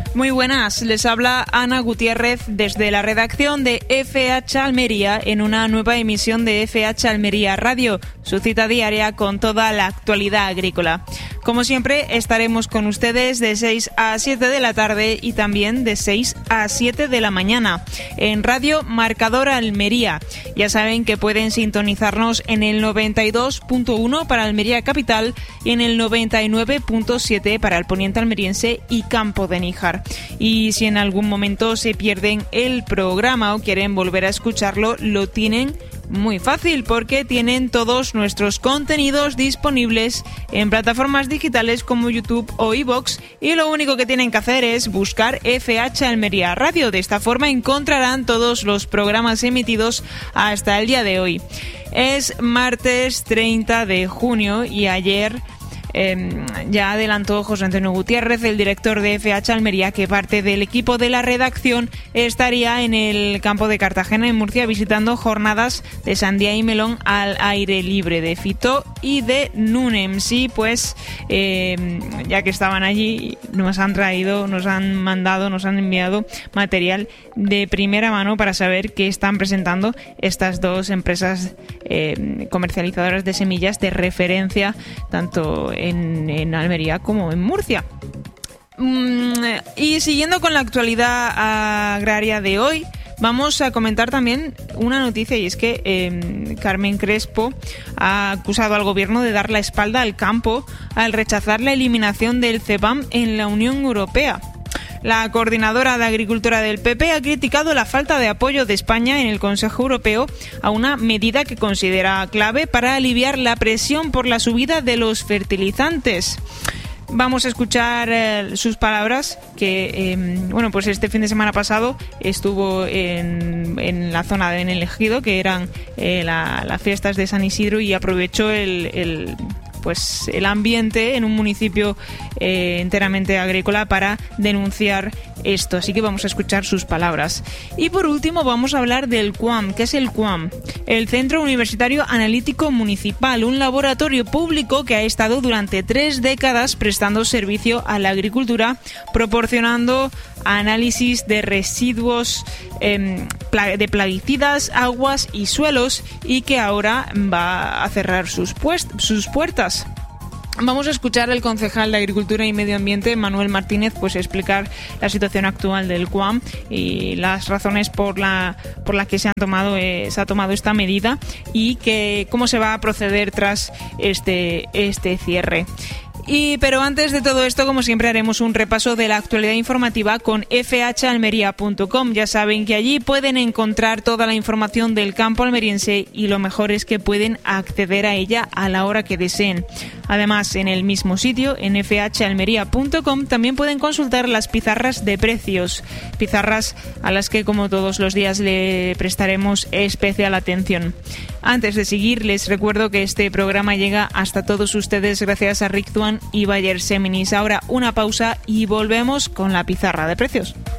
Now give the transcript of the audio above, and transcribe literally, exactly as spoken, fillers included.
Muy buenas, les habla Ana Gutiérrez desde la redacción de F H Almería en una nueva emisión de F H Almería Radio, su cita diaria con toda la actualidad agrícola. Como siempre, estaremos con ustedes de seis a siete de la tarde y también de seis a siete de la mañana en Radio Marcador Almería. Ya saben que pueden sintonizarnos en el noventa y dos punto uno para Almería Capital y en el noventa y nueve punto siete para el poniente almeriense y Campo de Níjar. Y si en algún momento se pierden el programa o quieren volver a escucharlo, lo tienen muy fácil porque tienen todos nuestros contenidos disponibles en plataformas digitales como YouTube o iVoox y lo único que tienen que hacer es buscar F H Almería Radio. De esta forma encontrarán todos los programas emitidos hasta el día de hoy. Es martes treinta de junio y ayer Eh, ya adelantó José Antonio Gutiérrez, el director de F H Almería, que parte del equipo de la redacción estaría en el campo de Cartagena, en Murcia, visitando jornadas de sandía y melón al aire libre de Fito y de Nunem. Sí, pues eh, ya que estaban allí, nos han traído, nos han mandado, nos han enviado material de primera mano para saber qué están presentando estas dos empresas eh, comercializadoras de semillas de referencia, tanto En, en Almería como en Murcia. Mm, y siguiendo con la actualidad agraria de hoy, vamos a comentar también una noticia, y es que eh, Carmen Crespo ha acusado al gobierno de dar la espalda al campo al rechazar la eliminación del CEPAM en la Unión Europea. La coordinadora de Agricultura del P P ha criticado la falta de apoyo de España en el Consejo Europeo a una medida que considera clave para aliviar la presión por la subida de los fertilizantes. Vamos a escuchar eh, sus palabras, que eh, bueno, pues este fin de semana pasado estuvo en, en la zona de en el Ejido, que eran eh, la, las fiestas de San Isidro, y aprovechó el, el pues el ambiente en un municipio eh, enteramente agrícola para denunciar esto. Así que vamos a escuchar sus palabras. Y por último vamos a hablar del C U A M. ¿Qué es el C U A M? El Centro Universitario Analítico Municipal, un laboratorio público que ha estado durante tres décadas prestando servicio a la agricultura, proporcionando análisis de residuos eh, de plaguicidas, aguas y suelos, y que ahora va a cerrar sus, pues, sus puertas. Vamos a escuchar al concejal de Agricultura y Medio Ambiente, Manuel Martínez, pues explicar la situación actual del C U A M y las razones por la por las que se han tomado eh, se ha tomado esta medida y que cómo se va a proceder tras este este cierre. Y pero antes de todo esto, como siempre, haremos un repaso de la actualidad informativa con f h almería punto com. Ya saben que allí pueden encontrar toda la información del campo almeriense y lo mejor es que pueden acceder a ella a la hora que deseen. Además, en el mismo sitio, en f h almería punto com, también pueden consultar las pizarras de precios, pizarras a las que, como todos los días, le prestaremos especial atención. Antes de seguir, les recuerdo que este programa llega hasta todos ustedes gracias a Rictuan y Bayer Seminis. Ahora una pausa y volvemos con la pizarra de precios.